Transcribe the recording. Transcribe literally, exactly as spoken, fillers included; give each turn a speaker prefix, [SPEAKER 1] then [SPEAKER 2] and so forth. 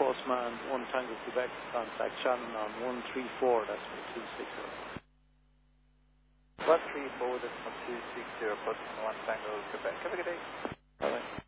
[SPEAKER 1] Postman one Tango Quebec, contact Shannon on one three four, that's two six zero.
[SPEAKER 2] one three four, that's two six zero, Postman one Tango Quebec. Have a good day.